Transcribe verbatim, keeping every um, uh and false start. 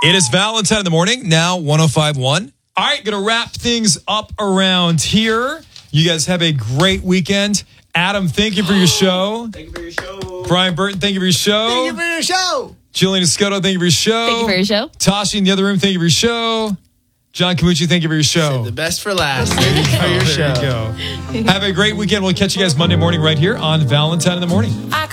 It is Valentine in the morning, now one oh five point one. All right, going to wrap things up around here. You guys have a great weekend. Adam, thank you for your show. Thank you for your show. Brian Burton, thank you for your show. Thank you for your show. Jillian Escoto, thank you for your show. Thank you for your show. Tashi in the other room, thank you for your show. John Camucci, thank you for your show. Save the best for last. Thank you for your show. There you go. Have a great weekend. We'll catch you guys Monday morning right here on Valentine in the Morning. I